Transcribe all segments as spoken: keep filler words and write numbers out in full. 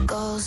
goes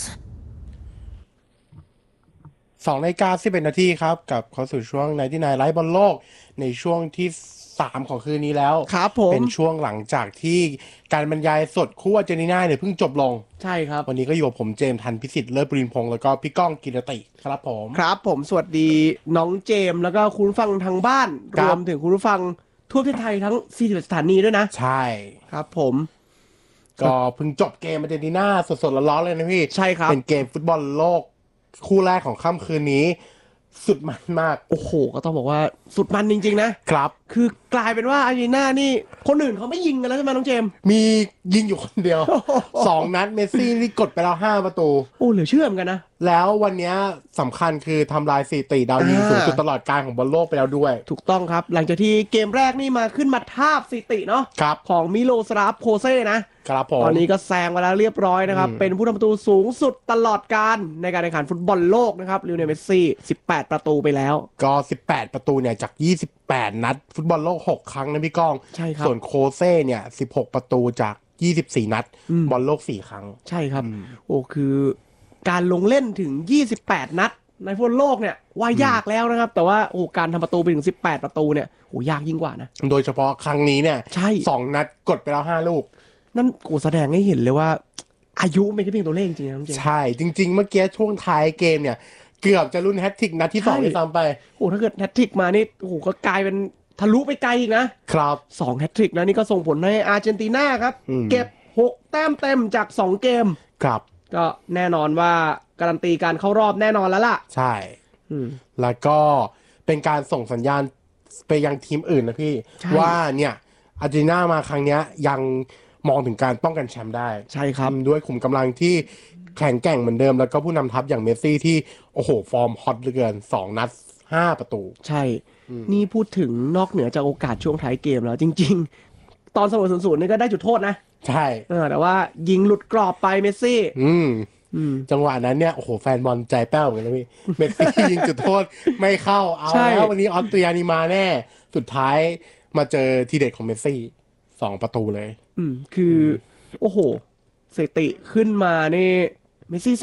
สองนาฬิกาสิบเอ็ดนาทีครับกับเข้าสู่ช่วงไนท์ที่ไนท์ไลฟ์บอลโลกในช่วงที่สามของคืนนี้แล้วครับผมเป็นช่วงหลังจากที่การบรรยายสดคู่อาร์เจนตินาเนี่ยเพิ่งจบลงใช่ครับวันนี้ก็อยู่กับผมเจมส์ทันพิสิทธิ์เลิศปรินพงศ์แล้วก็พี่ก้องกิรติครับผมครับผมสวัสดีน้องเจมส์แล้วก็คุณผู้ฟังทางบ้านรวมถึงคุณผู้ฟังทั่วประเทศไทยทั้งสี่สิบเอ็ดสถานีด้วยนะใช่ครับผมก็เพิ่งจบเกมอาร์เจนตินาสดๆร้อนๆเลยนะพี่ใช่ครับเป็นเกมฟุตบอลโลกคู่แรกของค่ำคืนนี้สุดมันมากโอ้โหก็ต้องบอกว่าสุดมันจริงๆนะครับคือกลายเป็นว่าอาร์เจนตินานี่คนอื่นเขาไม่ยิงกันแล้วใช่ไหมน้องเจมส์มียิงอยู่คนเดียว สองนัดเมสซี่นี่กดไปแล้วห้าประตูโอ้เหลือเชื่อเหมือนกันนะแล้ววันนี้สำคัญคือทำลายสถิติดาวยิงสูงสุดตลอดกาลของบอลโลกไปแล้วด้วยถูกต้องครับหลังจากที่เกมแรกนี่มาขึ้นมาทาบสถิติเนาะของมิโลสลาฟโคเซ่นะครับผมตอนนี้ก็แซงมาแล้วเรียบร้อยนะครับเป็นผู้ทำประตูสูงสุดตลอดกาลในการแข่งขันฟุตบอลโลกนะครับลิโอเนลเมสซี่สิบแปดประตูไปแล้วก็สิบแปดประตูเนี่ยจากยี่สิบแปดนัดฟุตบอลโลกหกครั้งนะพี่ก้องใช่ครับส่วนโคเซ่เนี่ยสิบหกประตูจากยี่สิบสี่นัดบอลโลกสี่ครั้งใช่ครับโอ้คือการลงเล่นถึงยี่สิบแปดนัดในฟุตบอลโลกเนี่ยว่ายากแล้วนะครับแต่ว่าโอ้การทำประตูไปถึงสิบแปดประตูเนี่ยโอ้ยากยิ่งกว่านะโดยเฉพาะครั้งนี้เนี่ยใช่สองนัดกดไปแล้วห้าลูกนั่นโอ้แสดงให้เห็นเลยว่าอายุไม่ใช่เพียงตัวเลขจริงๆนะจริงใช่จริงๆเมื่อกี้ช่วงท้ายเกมเนี่ยเกือบจะลุ้นแฮตทริกนัดที่สองด้วยซ้ำไปโอ้ถ้าเกิดแฮตทริกมานี่โอ้ก็กลายเป็นทะลุไปไกลอีกนะครับสองแฮตทริกนะนี่ก็ส่งผลให้อาร์เจนตินาครับเก็บหกแต้มเต็มจากสองเกมครับก็แน่นอนว่าการันตีการเข้ารอบแน่นอนแล้วล่ะใช่แล้วก็เป็นการส่งสัญญาณไปยังทีมอื่นนะพี่ว่าเนี่ยอาร์เจนตินามาครั้งนี้ยังมองถึงการป้องกันแชมป์ได้ใช่ครับด้วยขุมกำลังที่แข็งแกร่งเหมือนเดิมแล้วก็ผู้นำทัพอย่างเมสซี่ที่โอ้โหฟอร์มฮอตเหลือเกินสองนัดห้าประตูใช่นี่พูดถึงนอกเหนือจากโอกาสช่วงท้ายเกมแล้วจริงๆตอนเสมอศูนย์ศูนย์นี่ก็ได้จุดโทษนะใช่แต่ว่ายิงหลุดกรอบไปเมสซี่อืมจังหวะนั้นเนี่ยโอ้โหแฟนบอลใจแป้วเหมือนกันนะพี่เมสซี่ยิงจุดโทษไม่เข้าเอาแล้ววันนี้ออสเตรียนี่มาแน่สุดท้ายมาเจอทีเด็ดของเมสซี่สองประตูเลยอืมคือโอ้โหสถิติขึ้นมานี่เมสซี่